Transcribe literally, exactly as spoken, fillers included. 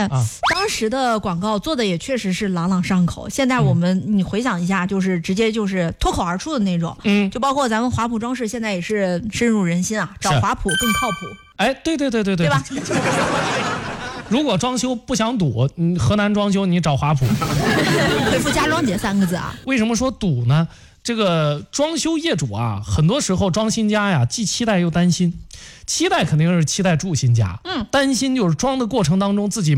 啊、 当时的广告做的也确实是朗朗上口。现在我们、嗯、你回想一下，就是直接就是脱口而出的那种。嗯，就包括咱们华普装饰现在也是深入人心啊，找华普更靠谱。 哎，对对对对对， 对吧？ 如果装修不想赌，嗯，河南装修你找华普。 回复家装节三个字啊。 为什么说赌呢？这个装修业主啊，很多时候装新家呀，既期待又担心。期待肯定是期待住新家，嗯，担心就是装的过程当中自己